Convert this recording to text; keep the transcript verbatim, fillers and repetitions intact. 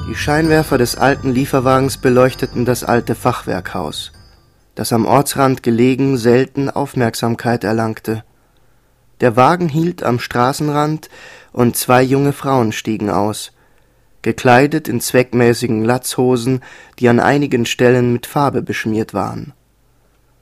Die Scheinwerfer des alten Lieferwagens beleuchteten das alte Fachwerkhaus, das am Ortsrand gelegen selten Aufmerksamkeit erlangte. Der Wagen hielt am Straßenrand und zwei junge Frauen stiegen aus, gekleidet in zweckmäßigen Latzhosen, die an einigen Stellen mit Farbe beschmiert waren.